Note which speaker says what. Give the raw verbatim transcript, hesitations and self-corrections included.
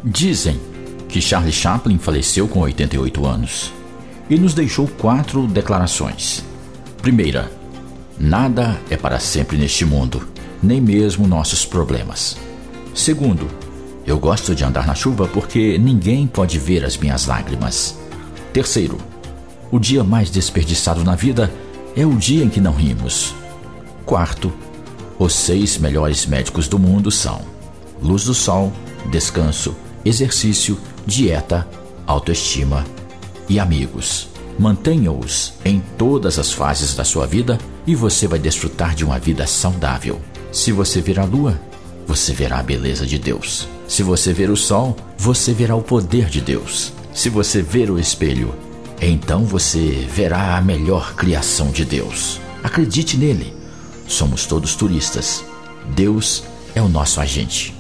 Speaker 1: Dizem que Charlie Chaplin faleceu com oitenta e oito anos e nos deixou quatro declarações. Primeira, nada é para sempre neste mundo, nem mesmo nossos problemas. Segundo, eu gosto de andar na chuva porque ninguém pode ver as minhas lágrimas. Terceiro, o dia mais desperdiçado na vida é o dia em que não rimos. Quarto, os seis melhores médicos do mundo são luz do sol, descanso, exercício, dieta, autoestima e amigos. Mantenha-os em todas as fases da sua vida e você vai desfrutar de uma vida saudável. Se você ver a lua, você verá a beleza de Deus. Se você ver o sol, você verá o poder de Deus. Se você ver o espelho, então você verá a melhor criação de Deus. Acredite nele. Somos todos turistas. Deus é o nosso agente.